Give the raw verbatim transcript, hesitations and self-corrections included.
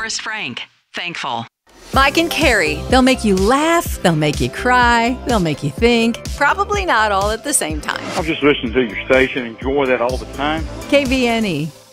Forrest Frank. Thankful. Mike and Carrie, they'll make you laugh, they'll make you cry, they'll make you think. Probably not all at the same time. I'm just listening to your station, enjoy that all the time. K V N E.